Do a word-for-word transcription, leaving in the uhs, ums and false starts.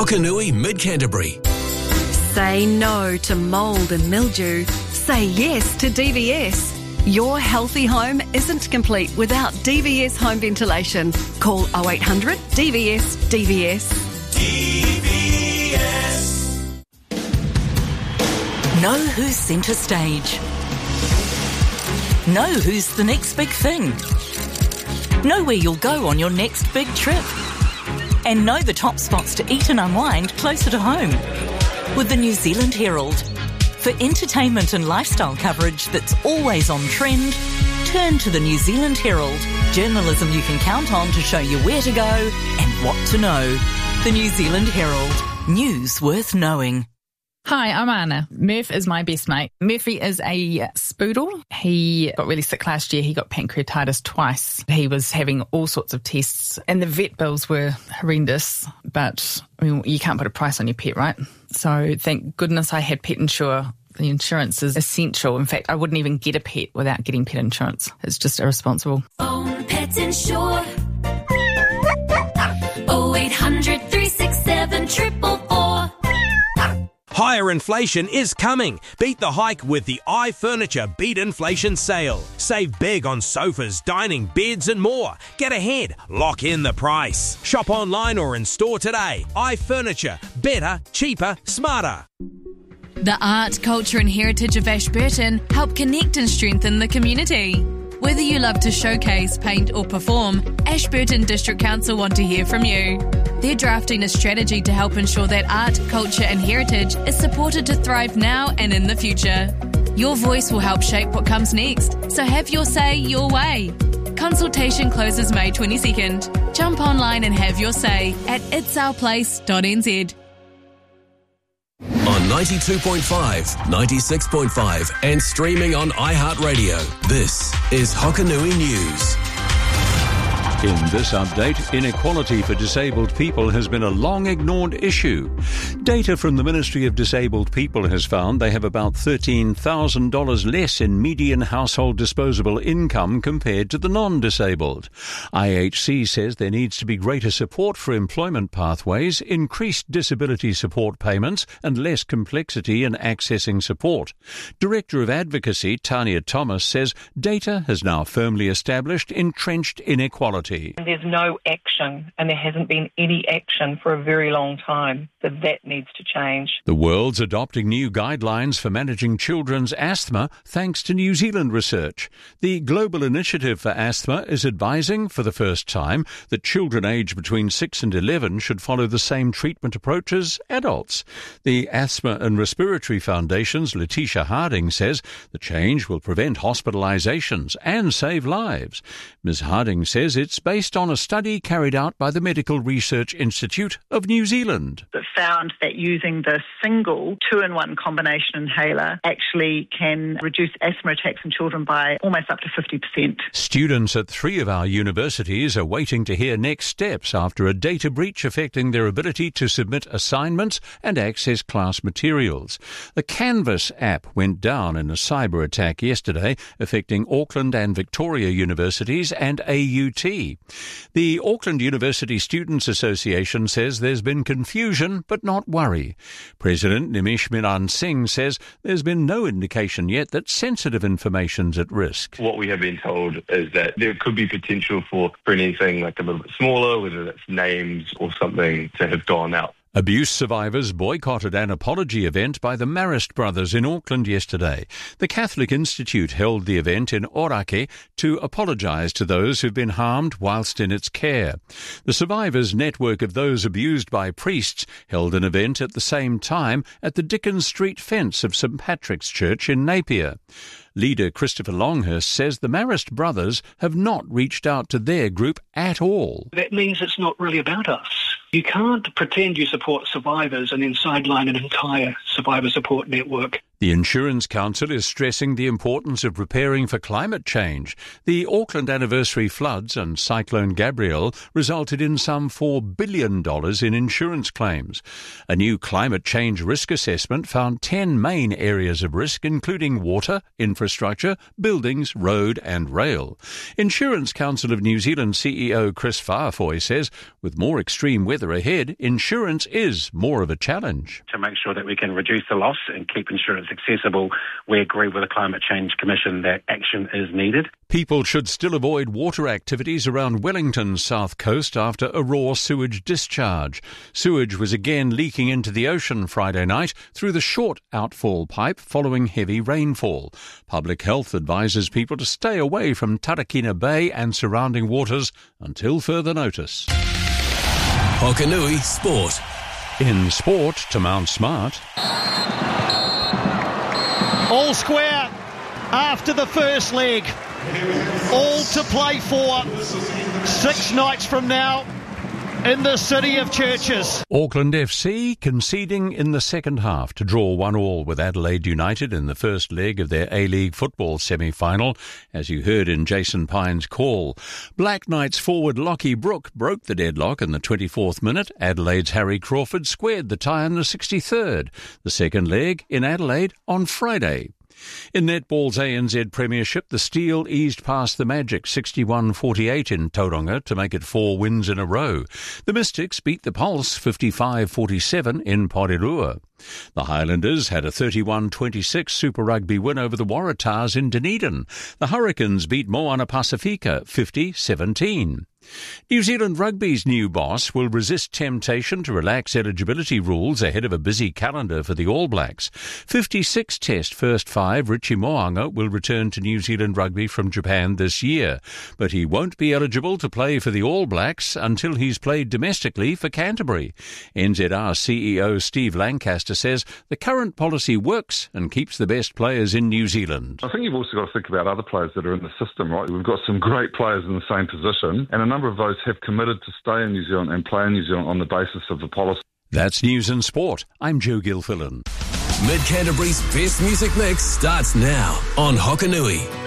Hokanui, Mid-Canterbury. Say no to mould and mildew. Say yes to D V S. Your healthy home isn't complete without D V S home ventilation. Call oh eight hundred D V S D V S. D V S. Know who's centre stage. Know who's the next big thing. Know where you'll go on your next big trip. And know the top spots to eat and unwind closer to home. With the New Zealand Herald. For entertainment and lifestyle coverage that's always on trend, turn to the New Zealand Herald. Journalism you can count on to show you where to go and what to know. The New Zealand Herald. News worth knowing. Hi, I'm Anna. Murph is my best mate. Murphy is a spoodle. He got really sick last year. He got pancreatitis twice. He was having all sorts of tests and the vet bills were horrendous, but I mean, you can't put a price on your pet, right? So thank goodness I had Pet Insure. The insurance is essential. In fact, I wouldn't even get a pet without getting pet insurance. It's just irresponsible. Own Pet Insure. oh eight hundred three six seven four four four. Higher inflation is coming. Beat the hike with the iFurniture Beat Inflation Sale. Save big on sofas, dining, beds and more. Get ahead. Lock in the price. Shop online or in store today. iFurniture. Better, cheaper, smarter. The art, culture and heritage of Ashburton help connect and strengthen the community. Whether you love to showcase, paint or perform, Ashburton District Council want to hear from you. They're drafting a strategy to help ensure that art, culture and heritage is supported to thrive now and in the future. Your voice will help shape what comes next, so have your say your way. Consultation closes May twenty-second. Jump online and have your say at its our place dot n z. On ninety-two point five, ninety-six point five and streaming on iHeartRadio. This is Hokanui News. In this update, inequality for disabled people has been a long-ignored issue. Data from the Ministry of Disabled People has found they have about thirteen thousand dollars less in median household disposable income compared to the non-disabled. I H C says there needs to be greater support for employment pathways, increased disability support payments, and less complexity in accessing support. Director of Advocacy, Tanya Thomas, says data has now firmly established entrenched inequality. There's no action, and there hasn't been any action for a very long time, so that needs to change. The world's adopting new guidelines for managing children's asthma thanks to New Zealand research. The Global Initiative for Asthma is advising, for the first time, that children aged between six and eleven should follow the same treatment approach as adults. The Asthma and Respiratory Foundation's Letitia Harding says the change will prevent hospitalisations and save lives. Miz Harding says it's based on a study carried out by the Medical Research Institute of New Zealand. That found that using the single two-in-one combination inhaler actually can reduce asthma attacks in children by almost up to fifty percent. Students at three of our universities are waiting to hear next steps after a data breach affecting their ability to submit assignments and access class materials. The Canvas app went down in a cyber attack yesterday, affecting Auckland and Victoria universities and A U T. The Auckland University Students Association says there's been confusion but not worry. President Nimish Miran Singh says there's been no indication yet that sensitive information's at risk. What we have been told is that there could be potential for, for anything like a little bit smaller, whether that's names or something, to have gone out. Abuse survivors boycotted an apology event by the Marist brothers in Auckland yesterday. The Catholic Institute held the event in Orake to apologise to those who've been harmed whilst in its care. The survivors' network of those abused by priests held an event at the same time at the Dickens Street fence of St Patrick's Church in Napier. Leader Christopher Longhurst says the Marist brothers have not reached out to their group at all. That means it's not really about us. You can't pretend you support survivors and then sideline an entire survivor support network. The Insurance Council is stressing the importance of preparing for climate change. The Auckland anniversary floods and Cyclone Gabrielle resulted in some four billion dollars in insurance claims. A new climate change risk assessment found ten main areas of risk, including water, infrastructure, buildings, road and rail. Insurance Council of New Zealand C E O Chris Farfoy says with more extreme weather ahead, insurance is more of a challenge. To make sure that we can reduce the loss and keep insurance accessible, we agree with the Climate Change Commission that action is needed. People should still avoid water activities around Wellington's south coast after a raw sewage discharge. Sewage was again leaking into the ocean Friday night through the short outfall pipe following heavy rainfall. Public Health advises people to stay away from Tarakina Bay and surrounding waters until further notice. Hokanui Sport. In sport, to Mount Smart. All square after the first leg. All to play for six nights from now in the city of churches. Auckland F C conceding in the second half to draw one all with Adelaide United in the first leg of their A-League football semi-final, as you heard in Jason Pine's call. Black Knights forward Lockie Brook broke the deadlock in the twenty-fourth minute. Adelaide's Harry Crawford squared the tie in the sixty-third. The second leg in Adelaide on Friday. In netball's A N Z Premiership, the Steel eased past the Magic sixty-one forty-eight in Tauranga to make it four wins in a row. The Mystics beat the Pulse fifty-five forty-seven in Porirua. The Highlanders had a thirty-one twenty-six Super Rugby win over the Waratahs in Dunedin. The Hurricanes beat Moana Pacifica fifty seventeen. New Zealand Rugby's new boss will resist temptation to relax eligibility rules ahead of a busy calendar for the All Blacks. fifty-six Test first five Richie Mo'unga will return to New Zealand Rugby from Japan this year, but he won't be eligible to play for the All Blacks until he's played domestically for Canterbury. N Z R C E O Steve Lancaster says the current policy works and keeps the best players in New Zealand. I think you've also got to think about other players that are in the system, right? We've got some great players in the same position, and a number of those have committed to stay in New Zealand and play in New Zealand on the basis of the policy. That's News and Sport. I'm Joe Gilfillan. Mid Canterbury's best music mix starts now on Hokanui.